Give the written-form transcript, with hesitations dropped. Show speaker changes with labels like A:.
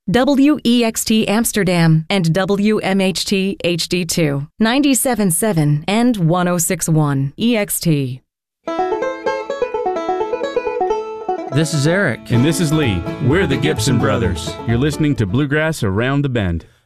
A: WEXT Amsterdam, and WMHT HD2, 97.7 and 106.1 EXT.
B: This is Eric.
C: And this is Lee. We're the Gibson Brothers. You're listening to Bluegrass Around the Bend.